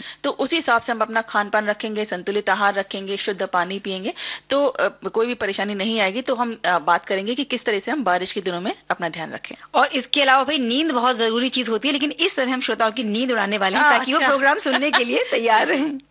तो उसी हिसाब से हम अपना खान पान रखेंगे, संतुलित आहार रखेंगे, शुद्ध पानी पिएंगे, तो कोई भी परेशानी नहीं आएगी। तो हम बात करेंगे कि किस तरह से हम बारिश के दिनों में अपना ध्यान रखें। और इसके अलावा भाई नींद बहुत जरूरी चीज होती है, लेकिन इस समय हम श्रोताओं की नींद उड़ाने वाले हैं ताकि वो अच्छा। प्रोग्राम सुनने के लिए तैयार रहें।